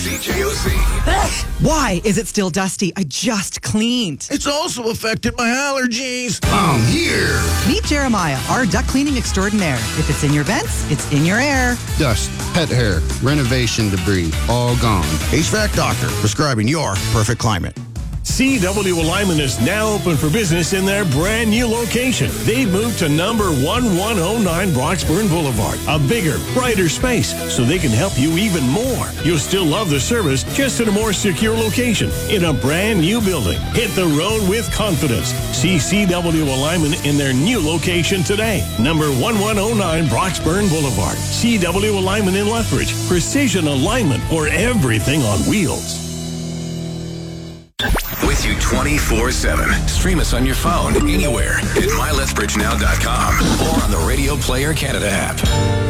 CJOC. Why is it still dusty? I just cleaned. It's also affected my allergies. I'm here. Meet Jeremiah, our duct cleaning extraordinaire. If it's in your vents, it's in your air. Dust, pet hair, renovation debris, all gone. HVAC doctor, prescribing your perfect climate. CW Alignment is now open for business in their brand new location. They've moved to number 1109 Broxburn Boulevard, a bigger, brighter space, so they can help you even more. You'll still love the service, just in a more secure location, in a brand new building. Hit the road with confidence. See CW Alignment in their new location today. Number 1109 Broxburn Boulevard. CW Alignment in Lethbridge. Precision alignment for everything on wheels. With you 24/7. Stream us on your phone anywhere at mylethbridgenow.com or on the Radio Player Canada app.